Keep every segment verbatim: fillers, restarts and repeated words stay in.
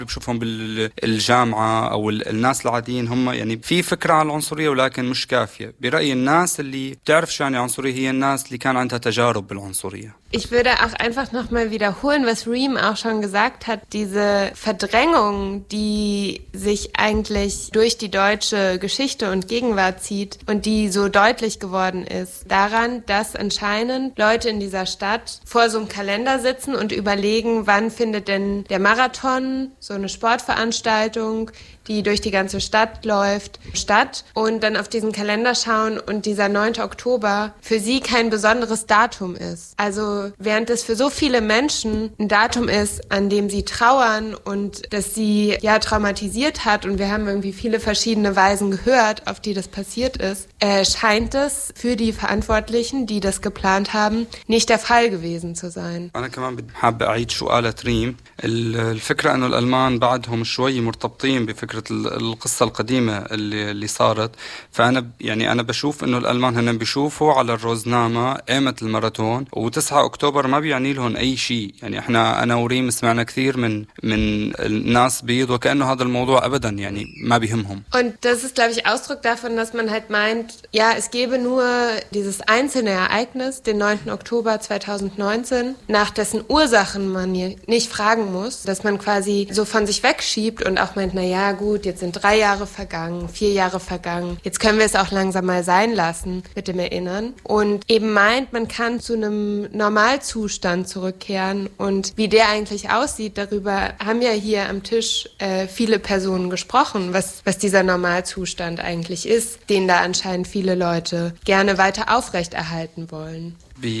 بشوفهم بالجامعة أو الناس العاديين هم يعني في فكرة عن العنصرية ولكن مش كافية. برأيي الناس اللي بتعرف شو يعني عنصرية هي الناس اللي كان عندها تجارب بالعنصرية. Ich würde auch einfach nochmal wiederholen, was Reem auch schon gesagt hat, diese Verdrängung, die sich eigentlich durch die deutsche Geschichte und Gegenwart zieht und die so deutlich geworden ist, daran, dass anscheinend Leute in dieser Stadt vor so einem Kalender sitzen und überlegen, wann findet denn der Marathon, so eine Sportveranstaltung, die durch die ganze Stadt läuft, statt und dann auf diesen Kalender schauen und dieser neunte Oktober für sie kein besonderes Datum ist. Also während es für so viele Menschen ein Datum ist, an dem sie trauern und das sie ja traumatisiert hat und wir haben irgendwie viele verschiedene Weisen gehört, auf die das passiert ist, äh, scheint es für die Verantwortlichen, die das geplant haben, nicht der Fall gewesen zu sein. أنا كمان حابة أعيد شو قالت ريم. الفكرة إنه الألمان بعدهم شوي مرتبطين بفكرة القصة القديمة اللي اللي صارت. فأنا يعني أنا بشوف إنه الألمان هن بيشوفوا على الروزنامة قيمة الماراثون وتسعة أكتوبر ما بيعني لهم أي شيء. يعني إحنا أنا وريم سمعنا كثير من من الناس بيض وكأنه هذا الموضوع أبدا يعني ما بيهمهم. Und das ist, glaube ich, Ausdruck davon, dass man halt meint, ja, es gäbe nur dieses einzelne Ereignis, den neunten Oktober zweitausendneunzehn, nach dessen Ursachen man nicht fragen muss, dass man quasi so von sich wegschiebt und auch meint, na ja, gut, jetzt sind drei Jahre vergangen, vier Jahre vergangen, jetzt können wir es auch langsam mal sein lassen mit dem Erinnern und eben meint, man kann zu einem Normalzustand zurückkehren und wie der eigentlich aussieht, darüber haben ja hier am Tisch äh, viele Personen gesprochen, was, was dieser Normalzustand eigentlich ist, den da anscheinend viele Leute gerne weiter aufrechterhalten wollen.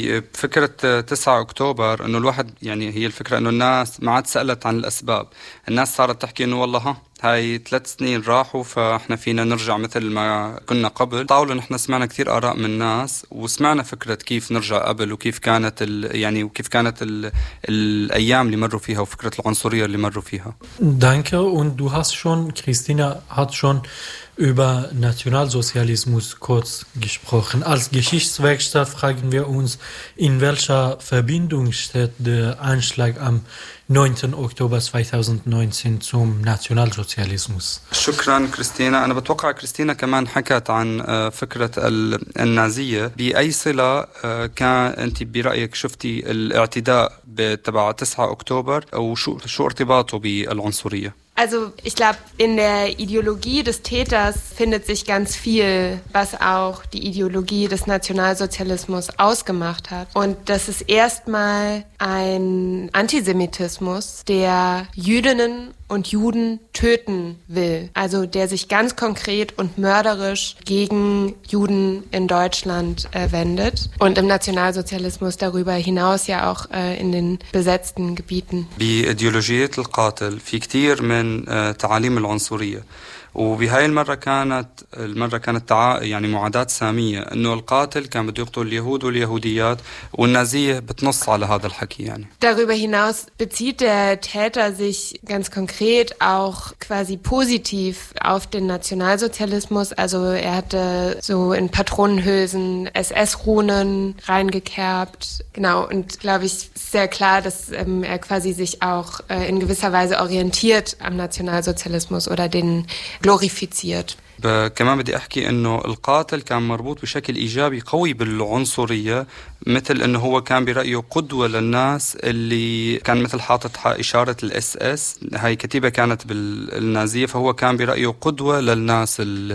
بفكرة تسعة أكتوبر إنه الواحد يعني هي الفكرة إنه الناس ما عاد سألت عن الأسباب. الناس صارت تحكي إنه والله ها هاي ثلاث سنين راحوا فإحنا فينا نرجع مثل ما كنا قبل. طاولة نحن سمعنا كثير آراء من الناس وسمعنا فكرة كيف نرجع قبل وكيف كانت ال يعني وكيف كانت ال الأيام اللي مروا فيها وفكرة العنصرية اللي مروا فيها. Danke und du hast schon, Christina hat schon über Nationalsozialismus kurz gesprochen. Als Geschichtswerkstatt fragen wir uns, in welcher Verbindung steht der Anschlag am neunten Oktober zweitausendneunzehn zum Nationalsozialismus. شكرا كريستينا. أنا بتوقع كريستينا كمان حكت عن فكرة النازية. بأي صلة كان أنت برأيك شفتي الاعتداء تبع تسعة أكتوبر أو شو شو ارتباطه بالعنصرية؟ Also ich glaube, in der Ideologie des Täters findet sich ganz viel, was auch die Ideologie des Nationalsozialismus ausgemacht hat. Und das ist erstmal ein Antisemitismus, der Jüdinnen und Juden töten will. Also der sich ganz konkret und mörderisch gegen Juden in Deutschland äh, wendet. Und im Nationalsozialismus darüber hinaus ja auch äh, in den besetzten Gebieten. بإيديولوجية القاتل في كتير من تعاليم العنصرية. وبهاي المرة كانت المرة كانت تع... يعني معاداة سامية إنه القاتل كان بده يقتل اليهود واليهوديات والنازية بتنص على هذا الحكي يعني. Darüber hinaus bezieht der Täter sich ganz konkret auch quasi positiv auf den Nationalsozialismus. Also er hatte so in Patronenhülsen S S-Runen reingekerbt. Genau, und glaube ich sehr klar, dass ähm, er quasi sich auch äh, in gewisser Weise orientiert am Nationalsozialismus oder den glorifiziert. كمان بدي أحكي إنه القاتل كان مربوط بشكل إيجابي قوي بالعنصرية مثل إنه هو كان برأيه قدوة للناس اللي كان مثل حاطط إشارة الإس إس هاي كتيبة كانت بالنازية فهو كان برأيه قدوة للناس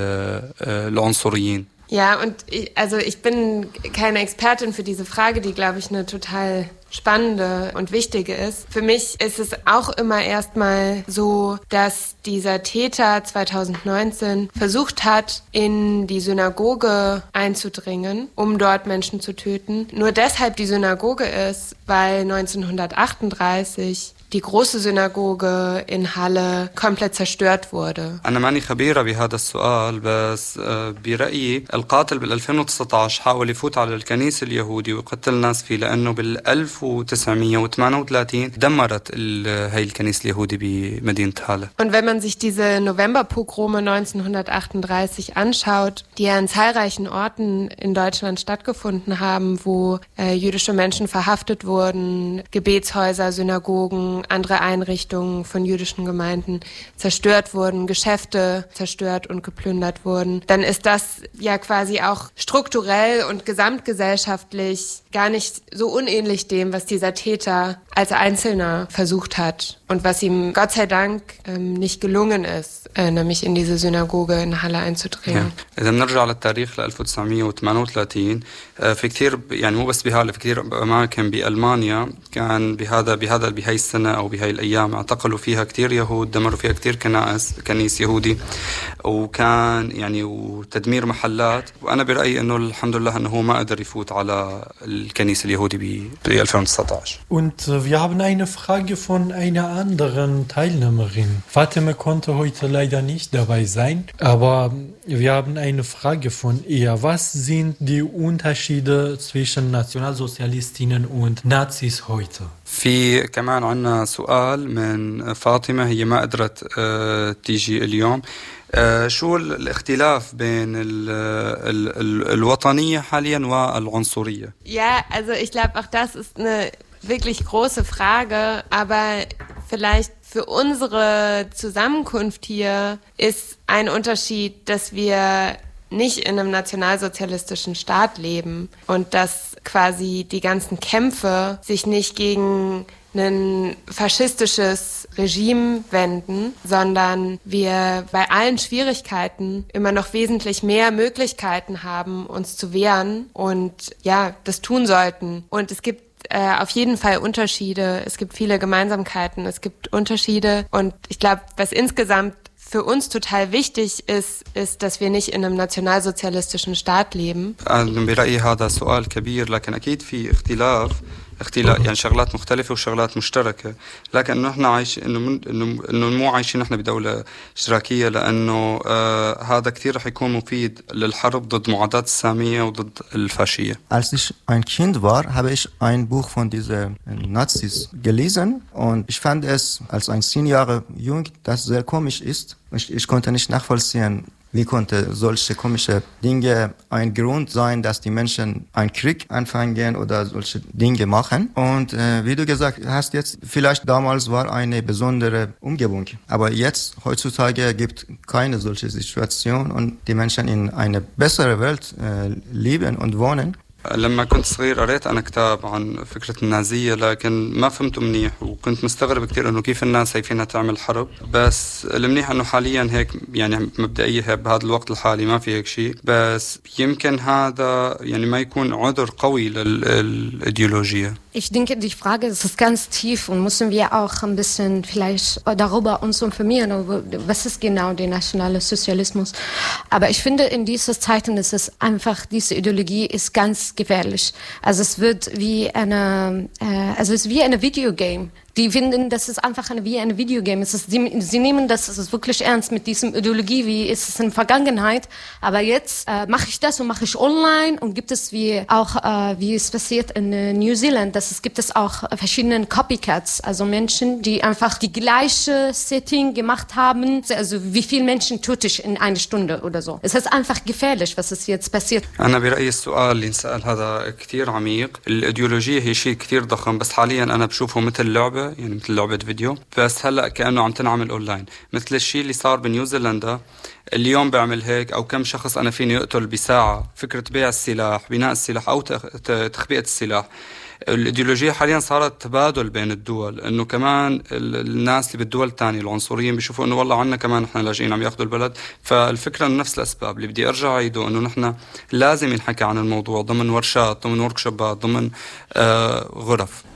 العنصريين. Ja, und ich, also ich bin keine Expertin für diese Frage, die, glaube ich, eine total spannende und wichtige ist. Für mich ist es auch immer erstmal so, dass dieser Täter zweitausendneunzehn versucht hat, in die Synagoge einzudringen, um dort Menschen zu töten. Nur deshalb die Synagoge ist, weil neunzehnhundertachtunddreißig die große Synagoge in Halle komplett zerstört wurde. أنا ماني خبيرة بهذا السؤال بس برأيي القاتل بال ألفين وتسعة عشر حاول يفوت على الكنيسة اليهودي ويقتل الناس فيه لأنه بال ألف وتسعمية وثمانية وثلاثين دمرت هاي الكنيسة اليهودي بمدينة هاله. Und wenn man sich diese Novemberpogrome neunzehnhundertachtunddreißig anschaut, die ja an zahlreichen Orten in Deutschland stattgefunden haben, wo äh, jüdische Menschen verhaftet wurden, Gebetshäuser, Synagogen Einrichtungen, andere Einrichtungen von jüdischen Gemeinden zerstört wurden, Geschäfte zerstört und geplündert wurden, dann ist das ja quasi auch strukturell und gesamtgesellschaftlich gar nicht so unähnlich dem, was dieser Täter als Einzelner versucht hat und was ihm Gott sei Dank ähm, nicht gelungen ist, äh, nämlich in diese Synagoge in Halle einzudringen. إذا بنرجع للتاريخ ل ألف وتسعمية وثمانية وثلاثين في كثير يعني مو بس بهالة في كثير أماكن بألمانيا كان بهذا بهذا بهاي السنة أو بهاي الأيام اعتقلوا فيها كثير يهود دمروا فيها كثير كنائس كنيس يهودي وكان يعني وتدمير محلات وأنا برأيي إنه الحمد لله إنه هو ما قدر يفوت على الكنيس اليهودي ب ألفين وتسعطعش. Und äh, wir haben eine Frage von einer anderen Teilnehmerin. Fatima konnte heute leider nicht dabei sein, aber wir haben eine Frage von ihr. Was sind die Unterschiede zwischen Nationalsozialistinnen und Nazis heute? في كمان عنا سؤال من فاطمة هي ما قدرت تيجي اليوم شو الاختلاف بين ال ال ال الوطنية حاليا والعنصرية؟ Ja, also ich glaube auch das ist eine wirklich große Frage, aber vielleicht für unsere Zusammenkunft hier ist ein Unterschied, dass wir nicht in einem nationalsozialistischen Staat leben und dass quasi die ganzen Kämpfe sich nicht gegen ein faschistisches Regime wenden, sondern wir bei allen Schwierigkeiten immer noch wesentlich mehr Möglichkeiten haben, uns zu wehren und ja, das tun sollten. Und es gibt äh, auf jeden Fall Unterschiede, es gibt viele Gemeinsamkeiten, es gibt Unterschiede und ich glaube, was insgesamt für uns total wichtig ist, ist, dass wir nicht in einem nationalsozialistischen Staat leben. برأيي هذا سؤال كبير لكن أكيد في اختلاف اختلاف يعني شغلات مختلفة وشغلات مشتركة لكن إنه إحنا عايش إنه من إنه إنه مو عايشين إحنا بدولة اشتراكية لأنه آه هذا كثير رح يكون مفيد للحرب ضد معاداة السامية وضد الفاشية. Als ich ein Kind war, habe ich ein Buch von diesen Nazis gelesen und ich fand es als ein zehn Jahre jung, das sehr komisch ist. Ich, ich konnte nicht nachvollziehen, wie konnte solche komische Dinge ein Grund sein, dass die Menschen einen Krieg anfangen oder solche Dinge machen. Und äh, wie du gesagt hast, jetzt vielleicht damals war eine besondere Umgebung. Aber jetzt, heutzutage, gibt keine solche Situation und die Menschen in eine bessere Welt äh, leben und wohnen. لما كنت صغير قريت أنا كتاب عن فكرة النازية لكن ما فهمته منيح وكنت مستغرب كتير إنه كيف الناس هيفينها تعمل حرب بس المنيح إنه حاليا هيك يعني مبدئيا بهذا الوقت الحالي ما في هيك شيء بس يمكن هذا يعني ما يكون عذر قوي للإيديولوجية. Ich denke, die Frage ist ganz tief und müssen wir auch ein bisschen vielleicht darüber uns informieren, was ist genau der nationale Sozialismus. Aber ich finde, in diesen Zeiten ist es einfach, diese Ideologie ist ganz gefährlich. Also es wird wie eine, äh, also es ist wie eine Videogame. Die finden, das ist einfach eine, wie ein Videogame. Es ist, sie, sie nehmen das, es ist wirklich ernst mit diesem Ideologie, wie ist es in der Vergangenheit. Aber jetzt äh, mache ich das und mache ich online und gibt es wie auch, äh, wie es passiert in äh, New Zealand, dass es gibt es auch verschiedene Copycats, also Menschen, die einfach die gleiche Setting gemacht haben. Also wie viele Menschen töte ich in einer Stunde oder so. Es ist einfach gefährlich, was es jetzt passiert. أنا برأيي السؤال اللي انسأل هذا كتير عميق. الإيديولوجية هي شيء كتير ضخم بس حاليا أنا بشوفه مثل لعبة يعني مثل لعبة فيديو بس هلأ كأنه عم تنعمل أونلاين مثل الشيء اللي صار بنيوزيلندا اليوم بعمل هيك أو كم شخص أنا فيني أقتل بساعة فكرة بيع السلاح بناء السلاح أو تخبئة السلاح. الإيديولوجية حاليا صارت تبادل بين الدول إنه كمان الناس اللي بالدول الثانية العنصريين بيشوفوا إنه والله عنا كمان نحن لاجئين عم ياخذوا البلد فالفكرة إنه نفس الأسباب اللي بدي أرجع أعيده إنه نحن لازم نحكي عن الموضوع ضمن ورشات ضمن وركشوبات ضمن آه غرف.